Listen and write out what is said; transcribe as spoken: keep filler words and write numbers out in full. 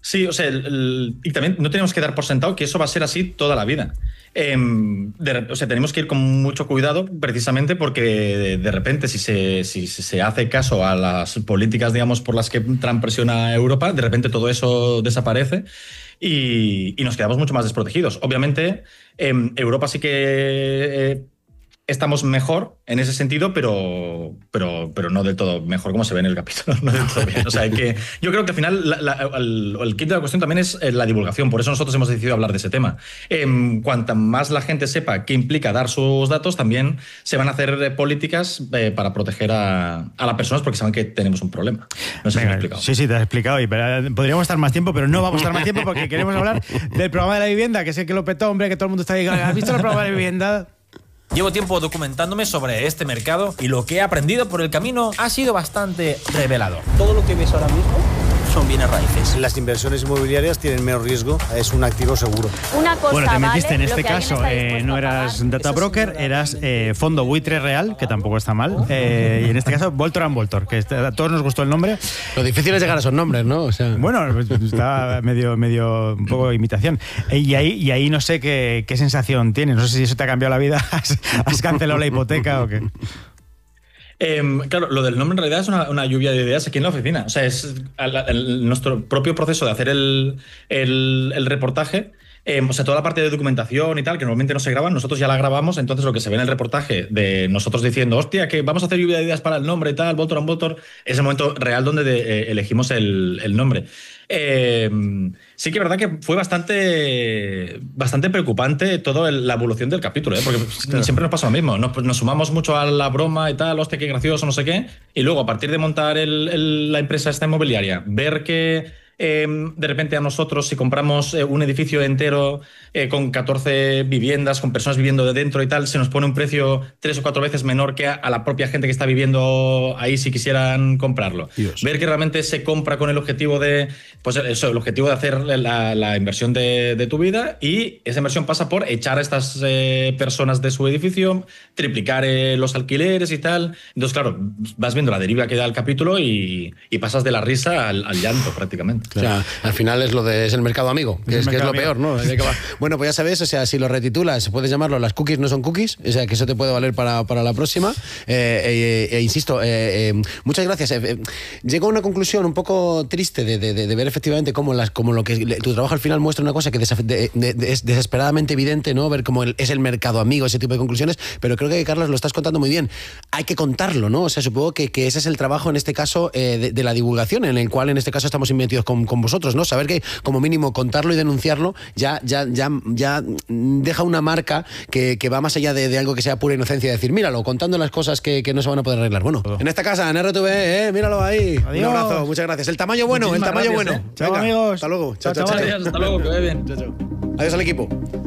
Sí, o sea, el, el, y también no tenemos que dar por sentado que eso va a ser así toda la vida. Eh, de, o sea, tenemos que ir con mucho cuidado precisamente porque de, de repente si se, si se hace caso a las políticas, digamos, por las que Trump presiona a Europa, de repente todo eso desaparece y, y nos quedamos mucho más desprotegidos. Obviamente, eh, Europa sí que... Eh, estamos mejor en ese sentido, pero, pero, pero no del todo mejor, como se ve en el capítulo. No del todo bien. O sea, que yo creo que al final la, la, el, el kit de la cuestión también es la divulgación. Por eso nosotros hemos decidido hablar de ese tema. Eh, cuanta más la gente sepa qué implica dar sus datos, también se van a hacer políticas eh, para proteger a, a las personas porque saben que tenemos un problema. No sé si me he explicado. Sí, sí, te has explicado. Y podríamos estar más tiempo, pero no vamos a estar más tiempo porque queremos hablar del programa de la vivienda, que sé que lo petó, hombre, que todo el mundo está ahí. ¿Has visto el programa de la vivienda? Llevo tiempo documentándome sobre este mercado y lo que he aprendido por el camino ha sido bastante revelador. Todo lo que ves ahora mismo son bienes raíces. Las inversiones inmobiliarias tienen menos riesgo, es un activo seguro. Una cosa, bueno, te metiste vale, en este caso, eh, no eras data broker, eras eh, fondo buitre real, que tampoco está mal, eh, y en este caso Voltor and Voltor, que a todos nos gustó el nombre. Lo difícil es llegar a esos nombres, ¿no? O sea... Bueno, está medio, medio un poco de imitación. Y ahí, y ahí no sé qué, qué sensación tienes, no sé si eso te ha cambiado la vida, has, has cancelado la hipoteca o qué. Eh, claro, lo del nombre en realidad es una, una lluvia de ideas aquí en la oficina. O sea, es el, el, nuestro propio proceso de hacer el, el, el reportaje. Eh, o sea, toda la parte de documentación y tal, que normalmente no se graban, nosotros ya la grabamos. Entonces, lo que se ve en el reportaje de nosotros diciendo, hostia, que vamos a hacer lluvia de ideas para el nombre y tal, Voltor and Voltor, es el momento real donde de, eh, elegimos el, el nombre. Eh, sí que es verdad que fue bastante, bastante preocupante toda la evolución del capítulo, ¿eh? Porque claro, siempre nos pasa lo mismo. Nos, nos sumamos mucho a la broma y tal, hostia, qué gracioso, no sé qué. Y luego, a partir de montar el, el, la empresa esta inmobiliaria, ver que Eh, de repente a nosotros, si compramos eh, un edificio entero eh, con catorce viviendas, con personas viviendo de dentro y tal, se nos pone un precio tres o cuatro veces menor que a, a la propia gente que está viviendo ahí si quisieran comprarlo. Dios. Ver que realmente se compra con el objetivo de, pues eso, el objetivo de hacer la, la inversión de, de tu vida, y esa inversión pasa por echar a estas eh, personas de su edificio, triplicar eh, los alquileres y tal. Entonces, claro, vas viendo la deriva que da el capítulo y, y pasas de la risa al, al llanto prácticamente. Claro. O sea, al final es lo de es el mercado amigo, que es, es, que es lo amigo. Peor, ¿no? Bueno, pues ya sabes, o sea, si lo retitulas, puedes llamarlo Las cookies no son cookies, o sea, que eso te puede valer para, para la próxima. Eh, eh, eh, insisto, eh, eh, muchas gracias. Eh, eh, llego a una conclusión un poco triste de, de, de, de ver efectivamente cómo, las, cómo lo que tu trabajo al final muestra una cosa que desaf- de, de, de, es desesperadamente evidente, ¿no? Ver cómo el, es el mercado amigo, ese tipo de conclusiones, pero creo que, Carlos, lo estás contando muy bien. Hay que contarlo, ¿no? O sea, supongo que, que ese es el trabajo en este caso eh, de, de la divulgación, en el cual en este caso estamos metidos con con vosotros, ¿no? Saber que como mínimo contarlo y denunciarlo ya, ya, ya, ya deja una marca que, que va más allá de, de algo que sea pura inocencia, decir, míralo, contando las cosas que, que no se van a poder arreglar. Bueno, en esta casa, en R T V, eh, míralo ahí. Adiós. Un abrazo, muchas gracias. El tamaño bueno, Muchísimas el tamaño gracias, bueno. Eh. Chao, amigos. Hasta luego. Chao, chao, chao. Hasta luego, que vaya bien. Chao, chao. Adiós al equipo.